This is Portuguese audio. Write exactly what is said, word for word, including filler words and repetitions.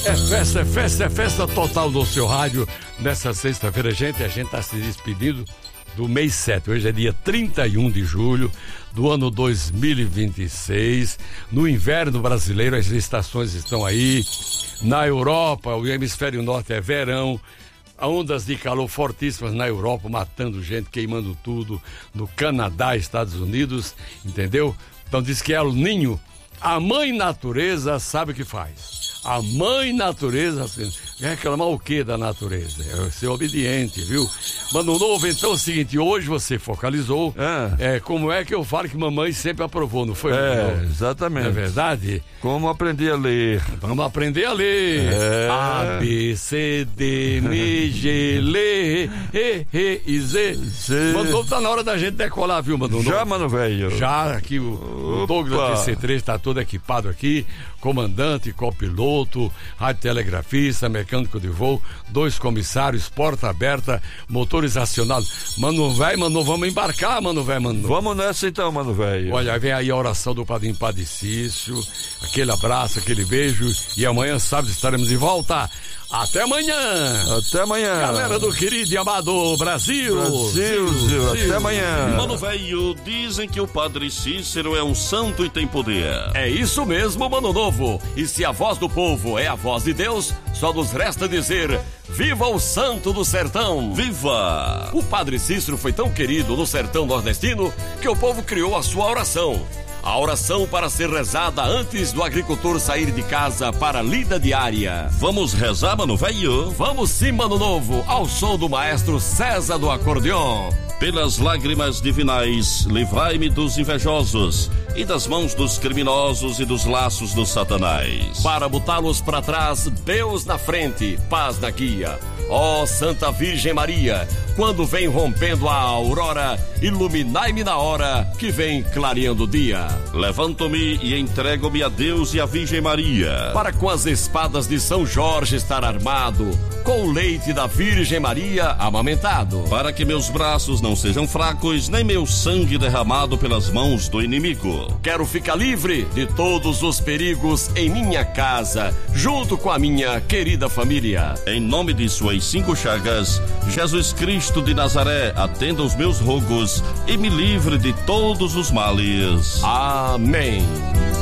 É festa, é festa, é festa total do seu rádio. Nessa sexta-feira, gente, a gente está se despedindo do mês sete. Hoje é dia trinta e um de julho do ano dois mil e vinte e seis. No inverno brasileiro, as estações estão aí. Na Europa, o hemisfério norte é verão. Ondas de calor fortíssimas na Europa, matando gente, queimando tudo. No Canadá, Estados Unidos, entendeu? Então diz que é o Ninho. A mãe natureza sabe o que faz. A mãe natureza, assim, reclamar o que da natureza? É ser obediente, viu? Mano Novo, então é o seguinte, hoje você focalizou é. É, como é que eu falo que mamãe sempre aprovou, não foi? É, exatamente. Não é verdade? Como aprender a ler. Vamos aprender a ler. É. A, B, C, D, M, G, L, E, E e Z. Z. Mano Novo, tá na hora da gente decolar, viu, Mano Novo? Já, mano velho. Já, aqui o, o Douglas T C três tá todo equipado aqui, comandante, copiloto, radiotelegrafista, mecânico de voo, dois comissários, porta aberta, motores acionados. Mano velho, mano, vamos embarcar, mano velho, mano. Vamos nessa então, mano velho. Olha, vem aí a oração do Padrinho Padre Cício, aquele abraço, aquele beijo, e amanhã, sábado, estaremos de volta. Até amanhã! Até amanhã! Galera do querido e amado Brasil! Brasil, Brasil, até amanhã! Mano velho, dizem que o Padre Cícero é um santo e tem poder. É isso mesmo, Mano Novo. E se a voz do povo é a voz de Deus, só nos resta dizer: viva o santo do sertão! Viva! O Padre Cícero foi tão querido no sertão nordestino que o povo criou a sua oração. A oração para ser rezada antes do agricultor sair de casa para a lida diária. Vamos rezar, mano velho? Vamos sim, Mano Novo, ao som do maestro César do acordeon. Pelas lágrimas divinais, livrai-me dos invejosos e das mãos dos criminosos e dos laços do Satanás. Para botá-los para trás, Deus na frente, paz na guia. Ó Santa Virgem Maria, quando vem rompendo a aurora, iluminai-me na hora que vem clareando o dia. Levanto-me e entrego-me a Deus e a Virgem Maria, para com as espadas de São Jorge estar armado, com o leite da Virgem Maria amamentado, para que meus braços não sejam fracos, nem meu sangue derramado pelas mãos do inimigo. Quero ficar livre de todos os perigos em minha casa, junto com a minha querida família. Em nome de suas cinco chagas, Jesus Cristo de Nazaré, atenda os meus rogos e me livre de todos os males. Amém.